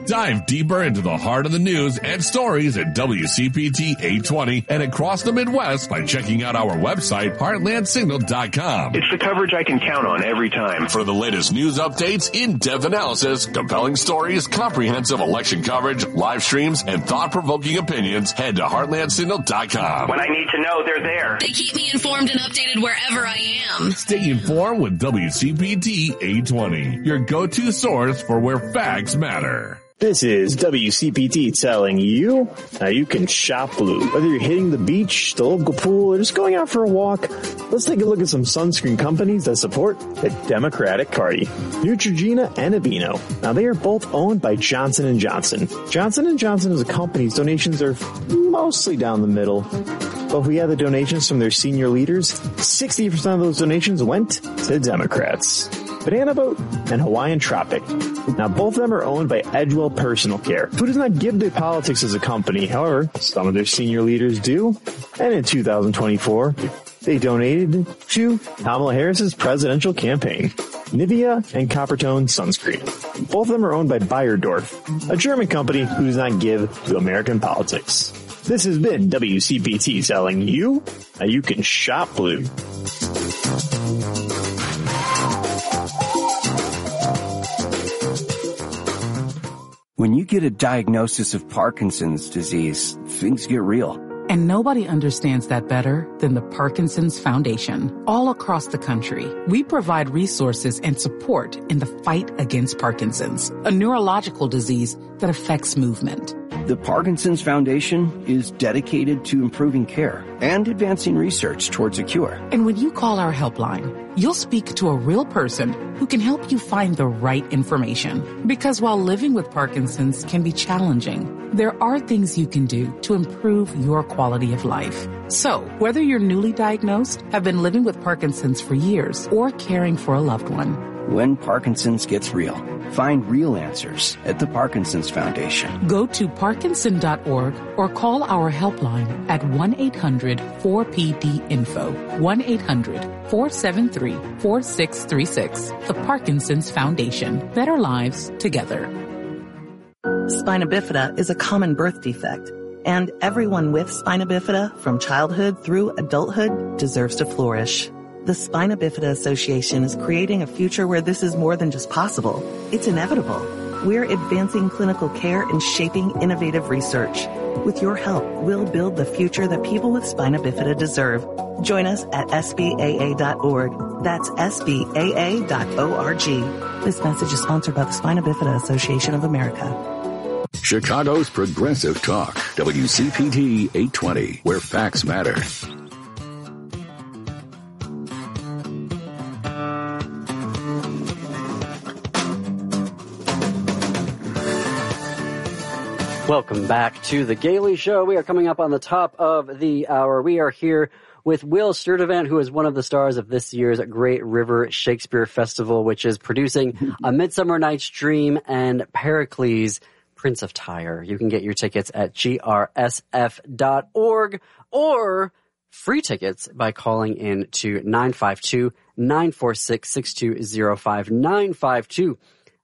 Dive deeper into the heart of the news and stories at WCPT 820 and across the Midwest by checking out our website, heartlandsignal.com. It's the coverage I can count on every time. For the latest news updates, in-depth analysis, compelling stories, comprehensive election coverage, live streams, and thought-provoking opinions, head to heartlandsignal.com. When I need to know, they're there. They keep me informed and updated wherever I am. Stay informed with WCPT 820, your go-to source for where facts matter. This is WCPT telling you how you can shop blue. Whether you're hitting the beach, the local pool, or just going out for a walk, let's take a look at some sunscreen companies that support the Democratic Party. Neutrogena and Aveeno. Now, they are both owned by Johnson & Johnson. Johnson & Johnson is a company whose donations are mostly down the middle. But if we had the donations from their senior leaders, 60% of those donations went to Democrats. Banana Boat and Hawaiian Tropic. Now, both of them are owned by Edgewell Personal Care, who does not give their politics as a company. However, some of their senior leaders do. And in 2024, they donated to Kamala Harris's presidential campaign. Nivea and Coppertone Sunscreen. Both of them are owned by Bayerdorf, a German company who does not give to American politics. This has been WCPT telling you how you can shop blue. When you get a diagnosis of Parkinson's disease, things get real. And nobody understands that better than the Parkinson's Foundation. All across the country, we provide resources and support in the fight against Parkinson's, a neurological disease that affects movement. The Parkinson's Foundation is dedicated to improving care and advancing research towards a cure. And when you call our helpline, you'll speak to a real person who can help you find the right information. Because while living with Parkinson's can be challenging, there are things you can do to improve your quality of life. So, whether you're newly diagnosed, have been living with Parkinson's for years, or caring for a loved one, when Parkinson's gets real, find real answers at the Parkinson's Foundation. Go to parkinson.org or call our helpline at 1-800-4PD-INFO, 1-800-473-4636. The Parkinson's Foundation. Better lives together. Spina bifida is a common birth defect, and everyone with spina bifida from childhood through adulthood deserves to flourish. The Spina Bifida Association is creating a future where this is more than just possible. It's inevitable. We're advancing clinical care and shaping innovative research. With your help, we'll build the future that people with spina bifida deserve. Join us at SBAA.org. That's SBAA.org. This message is sponsored by the Spina Bifida Association of America. Chicago's Progressive Talk, WCPT 820, where facts matter. Welcome back to The Gailey Show. We are coming up on the top of the hour. We are here with Will Sturtevant, who is one of the stars of this year's Great River Shakespeare Festival, which is producing A Midsummer Night's Dream and Pericles, Prince of Tyre. You can get your tickets at grsf.org or free tickets by calling in to 952-946-6205,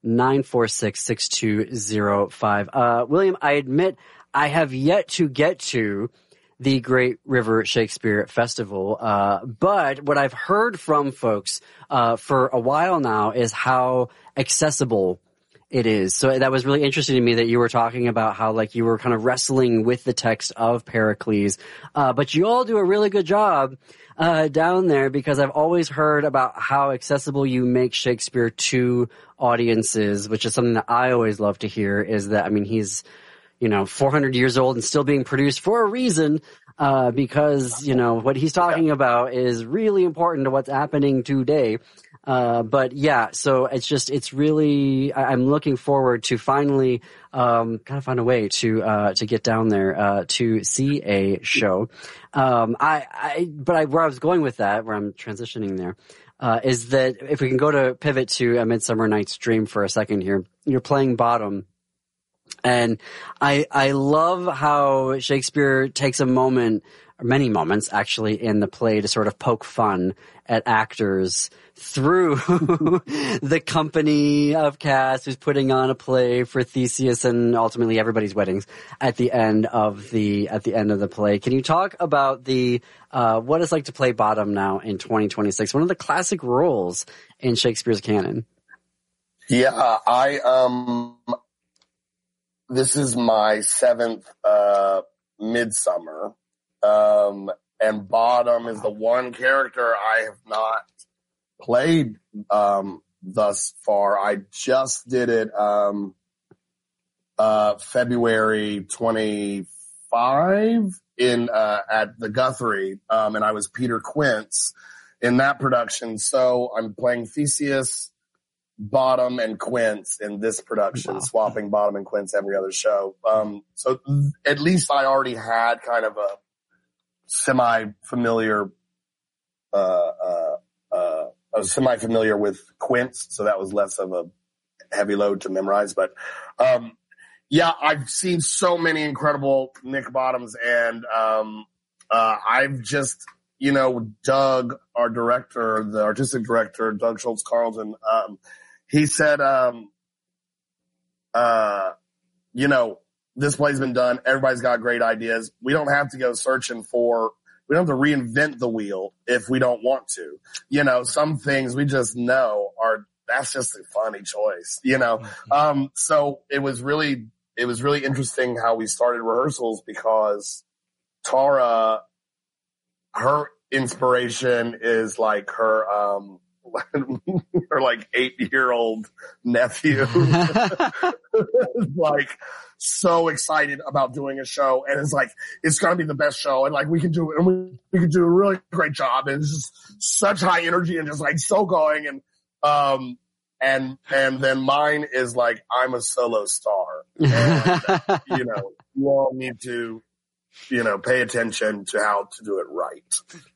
946-6205. William, I admit I have yet to get to the Great River Shakespeare Festival, but what I've heard from folks for a while now is how accessible it is. So that was really interesting to me that you were talking about how like you were kind of wrestling with the text of Pericles, but you all do a really good job down there, because I've always heard about how accessible you make Shakespeare to audiences, which is something that I always love to hear, is that, I mean, he's, 400 years old and still being produced for a reason, because, what he's talking about is really important to what's happening today. But yeah, so it's really, I'm looking forward to finally, kind of find a way to get down there, to see a show. Where I was going with that, where I'm transitioning there, is that if we can go to pivot to A Midsummer Night's Dream for a second here, you're playing Bottom. And I love how Shakespeare takes a moment many moments actually in the play to sort of poke fun at actors through the company of cast who's putting on a play for Theseus and ultimately everybody's weddings at the end of the play. Can you talk about what it's like to play Bottom now in 2026? One of the classic roles in Shakespeare's canon. Yeah, this is my 7th Midsummer. And Bottom is the one character I have not played thus far. I just did it February 25 at the Guthrie, and I was Peter Quince in that production. So I'm playing Theseus, Bottom, and Quince in this production, swapping Bottom and Quince every other show. So at least I already had kind of a semi-familiar with Quince, so that was less of a heavy load to memorize. But yeah, I've seen so many incredible Nick Bottoms, and I've just, Doug, our director, the artistic director, Doug Schultz Carlton, he said, this play's been done. Everybody's got great ideas. We don't have to go searching we don't have to reinvent the wheel if we don't want to. Some things we just know that's just a funny choice, So it was really interesting how we started rehearsals, because Tara, her inspiration is like her, her like 8-year-old nephew like so excited about doing a show, and it's like it's gonna be the best show, and like we can do it, and we can do a really great job, and it's just such high energy and just like so going, and then mine is like I'm a solo star, and you all need to pay attention to how to do it right,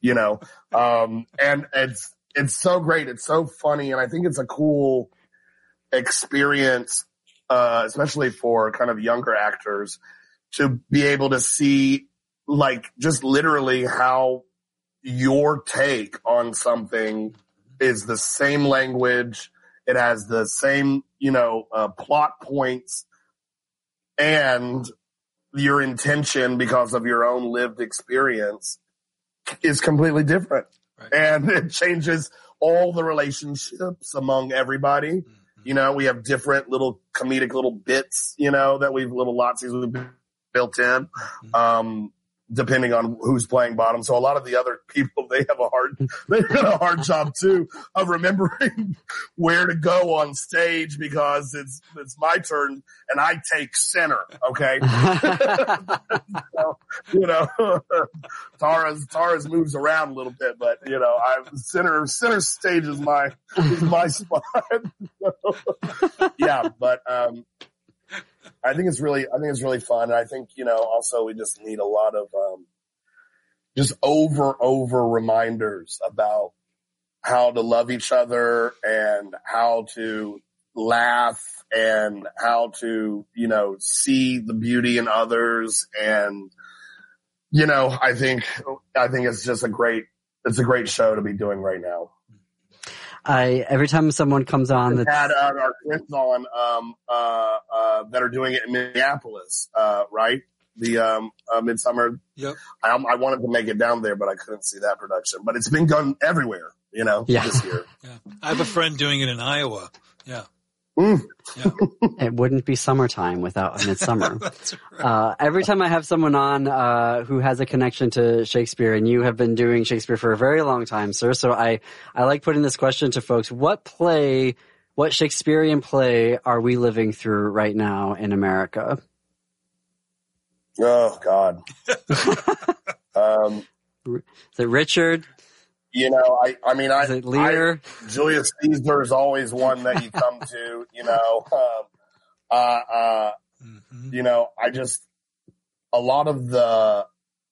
and it's so great. It's so funny. And I think it's a cool experience, especially for kind of younger actors, to be able to see like just literally how your take on something is the same language. It has the same, plot points, and your intention because of your own lived experience is completely different. Right. And it changes all the relationships among everybody. Mm-hmm. We have different little comedic little bits, that little lotsies we've built in, depending on who's playing Bottom. So a lot of the other people, they have a hard job too of remembering where to go on stage, because it's my turn and I take center. Okay. So, Tara's moves around a little bit, but center stage is my spot. Yeah. But, I think it's really fun. And I think, also we just need a lot of, just over reminders about how to love each other and how to laugh and how to, see the beauty in others. And, I think it's just a great show to be doing right now. Every time someone comes on, we had our kids on that are doing it in Minneapolis, right? The Midsummer. Yep. I wanted to make it down there, but I couldn't see that production. But it's been done everywhere, this year. Yeah. I have a friend doing it in Iowa. Yeah. Mm. Yeah. It wouldn't be summertime without a Midsummer. That's right. Every time I have someone on who has a connection to Shakespeare, and you have been doing Shakespeare for a very long time, sir, so I like putting this question to folks. What Shakespearean play are we living through right now in America? Oh, God. Is it Richard? Is it Lear? Julius Caesar is always one that you come to, I just, a lot of the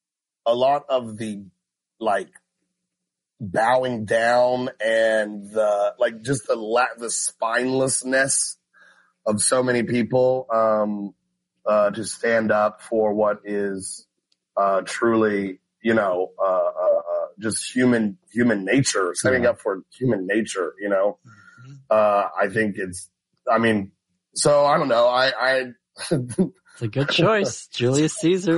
like bowing down and the spinelessness of so many people, to stand up for what is, truly, just human nature, setting up for human nature, I think so I don't know. It's a good choice. Julius Caesar.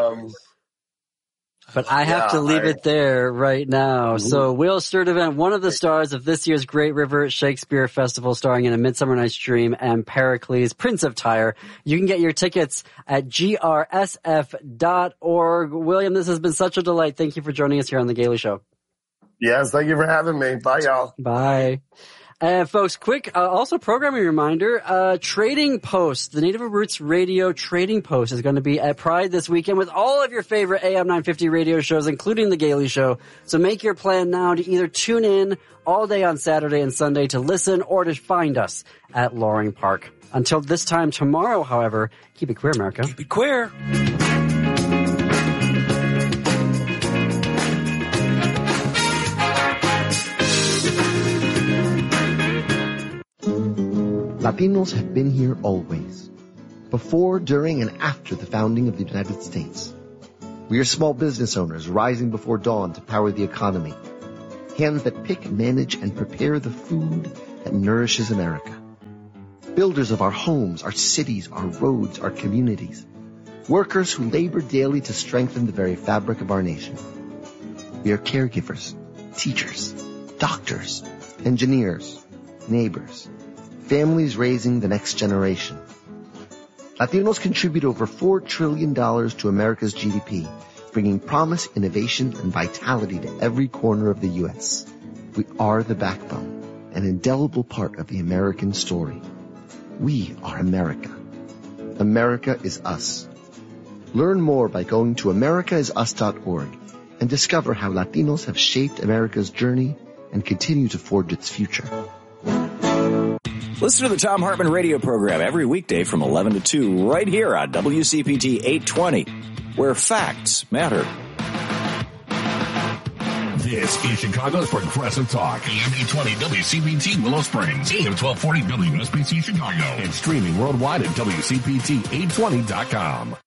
But I have to leave it there right now. So Will Sturtevant, one of the stars of this year's Great River Shakespeare Festival, starring in A Midsummer Night's Dream and Pericles, Prince of Tyre. You can get your tickets at grsf.org. William, this has been such a delight. Thank you for joining us here on The Gailey Show. Yes, thank you for having me. Bye, y'all. Bye. And folks, quick, also programming reminder, Trading Post, the Native Roots Radio Trading Post is going to be at Pride this weekend with all of your favorite AM 950 radio shows, including The Gailey Show. So make your plan now to either tune in all day on Saturday and Sunday to listen or to find us at Loring Park. Until this time tomorrow, however, keep it queer, America. Keep it queer. Latinos have been here always, before, during, and after the founding of the United States. We are small business owners rising before dawn to power the economy, hands that pick, manage, and prepare the food that nourishes America. Builders of our homes, our cities, our roads, our communities. Workers who labor daily to strengthen the very fabric of our nation. We are caregivers, teachers, doctors, engineers, neighbors, families raising the next generation. Latinos contribute over $4 trillion to America's GDP, bringing promise, innovation, and vitality to every corner of the U.S. We are the backbone, an indelible part of the American story. We are America. America is us. Learn more by going to americaisus.org and discover how Latinos have shaped America's journey and continue to forge its future. Listen to the Thom Hartmann radio program every weekday from 11 to 2 right here on WCPT 820, where facts matter. This is Chicago's Progressive Talk. AM 820 WCPT Willow Springs. AM 1240 WSBC Chicago. And streaming worldwide at WCPT820.com.